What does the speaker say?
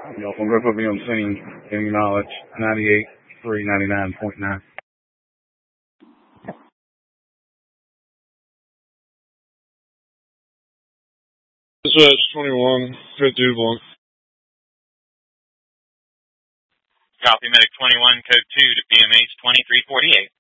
From Griffith on scene, giving knowledge, 98.3, 99.9. Dispatch 21, Code 2 Blanc. Copy, Medic 21, Code 2 to BMH 2348.